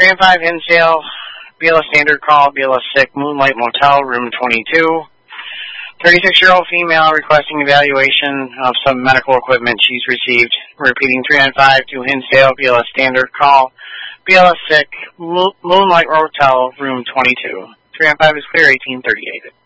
305 Hinsdale, BLS Standard Call, BLS Sick, Moonlight Motel, room 22. 36-year-old female requesting evaluation of some medical equipment she's received. Repeating 395 to Hinsdale, BLS Standard Call, BLS Sick, Moonlight Motel, room 22. 305 is clear, 1838.